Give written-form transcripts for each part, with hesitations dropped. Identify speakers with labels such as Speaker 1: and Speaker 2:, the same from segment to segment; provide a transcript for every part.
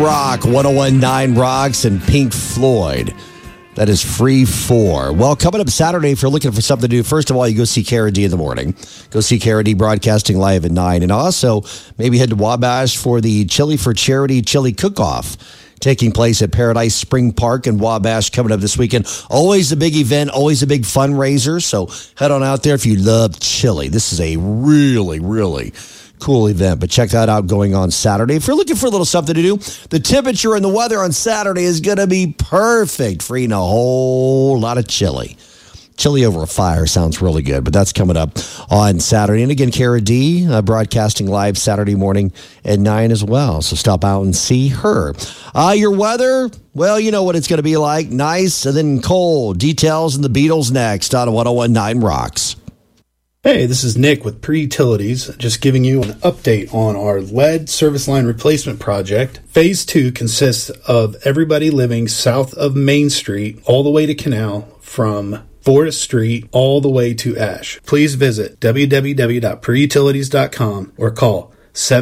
Speaker 1: Rock, 1019 Rocks, and Pink Floyd. That is Free 4. Well, coming up Saturday, if you're looking for something to do, first of all, you go see Kara D in the morning. Go see Kara D broadcasting live at 9. And also, maybe head to Wabash for the Chili for Charity Chili Cook-Off, taking place at Paradise Spring Park in Wabash coming up this weekend. Always a big event, always a big fundraiser. So head on out there if you love chili. This is a really, really cool event, but check that out going on Saturday. If you're looking for a little something to do, the temperature and the weather on Saturday is going to be perfect for eating a whole lot of chili. Chili over a fire sounds really good, but that's coming up on Saturday. And again, Kara D broadcasting live Saturday morning at 9 as well. So stop out and see her. Your weather, well, you know what it's going to be like. Nice and then cold. Details in the Beatles next on 1019 Rocks.
Speaker 2: Hey, this is Nick with Pre-Utilities, just giving you an update on our lead service line replacement project. Phase 2 consists of everybody living south of Main Street all the way to Canal, from Forest Street all the way to Ash. Please visit www.preutilities.com or call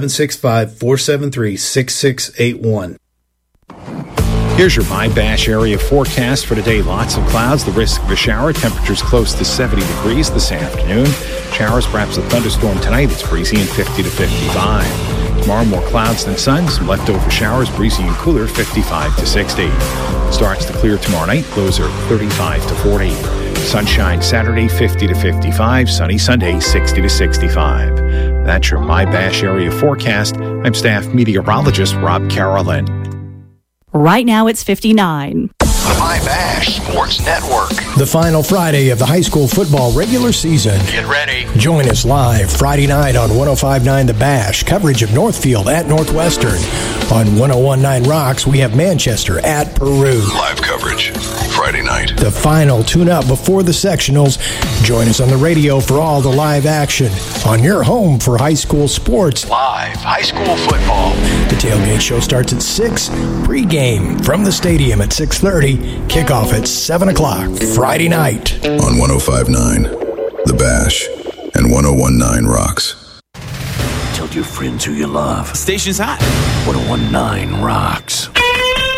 Speaker 2: 765-473-6681.
Speaker 3: Here's your My Bash area forecast for today. Lots of clouds, the risk of a shower. Temperatures close to 70 degrees this afternoon. Showers, perhaps a thunderstorm tonight. It's breezy and 50 to 55. Tomorrow, more clouds than sun. Some leftover showers, breezy and cooler, 55 to 60. Starts to clear tomorrow night. Lows are 35 to 40. Sunshine Saturday, 50 to 55. Sunny Sunday, 60 to 65. That's your My Bash area forecast. I'm staff meteorologist Rob Carolyn.
Speaker 4: Right now it's 59.
Speaker 5: The My Bash Sports Network.
Speaker 6: The final Friday of the high school football regular season.
Speaker 5: Get ready.
Speaker 6: Join us live Friday night on 1059 The Bash. Coverage of Northfield at Northwestern. On 1019 Rocks, we have Manchester at Peru.
Speaker 5: Live coverage Friday night.
Speaker 6: The final tune-up before the sectionals. Join us on the radio for all the live action on your home for high school sports.
Speaker 5: Live high school football.
Speaker 6: The tailgate show starts at 6. Pre-game from the stadium at 6:30. Kickoff at 7 o'clock Friday night.
Speaker 7: On 1059 The Bash and 1019 Rocks.
Speaker 8: Tell your friends who you love.
Speaker 9: Station's hot.
Speaker 8: 1019 Rocks.